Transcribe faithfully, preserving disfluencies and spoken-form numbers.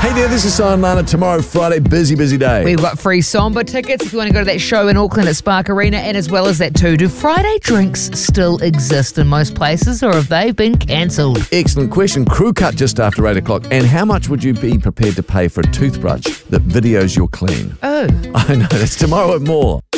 Hey there, this is Simon Lana. Tomorrow, Friday, busy, busy day. We've got free Samba tickets if you want to go to that show in Auckland at Spark Arena, and as well as that too, do Friday drinks still exist in most places, or have they been cancelled? Excellent question. Crew cut just after eight o'clock. And how much would you be prepared to pay for a toothbrush that videos your clean? Oh. I know, that's tomorrow at More.